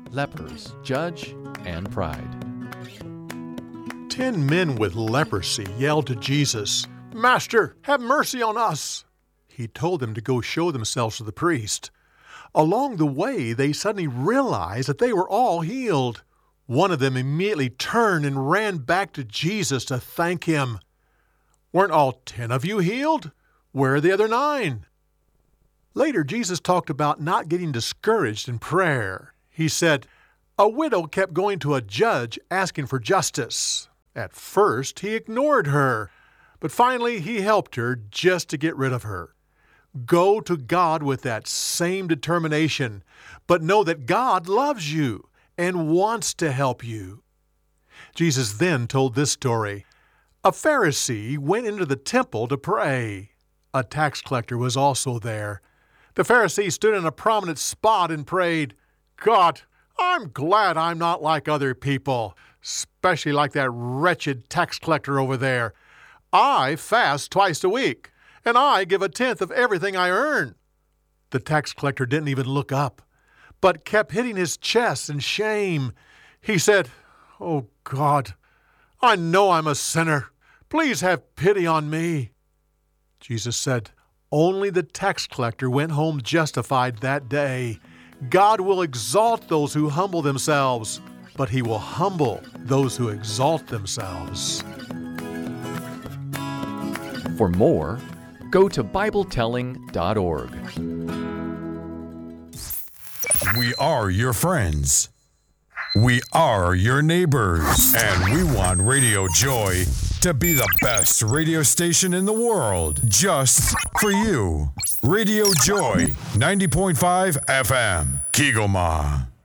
lepers, judge, and pride. 10 men with leprosy yelled to Jesus, "Master, have mercy on us!" He told them to go show themselves to the priest. Along the way, they suddenly realized that they were all healed. One of them immediately turned and ran back to Jesus to thank him. "Weren't all 10 of you healed? Where are the other 9? Later, Jesus talked about not getting discouraged in prayer. He said, "A widow kept going to a judge asking for justice. At first, he ignored her, but finally he helped her just to get rid of her. Go to God with that same determination, but know that God loves you and wants to help you." Jesus then told this story. A Pharisee went into the temple to pray. A tax collector was also there. The Pharisee stood in a prominent spot and prayed, "God, I'm glad I'm not like other people, especially like that wretched tax collector over there. I fast twice a week, and I give 1/10 of everything I earn." The tax collector didn't even look up, but kept hitting his chest in shame. He said, "Oh God, I know I'm a sinner. Please have pity on me." Jesus said, "Only the tax collector went home justified that day. God will exalt those who humble themselves, but he will humble those who exalt themselves." For more, go to BibleTelling.org. We are your friends. We are your neighbors. And we want Radio Joy to be the best radio station in the world, just for you. Radio Joy, 90.5 FM, Kigoma.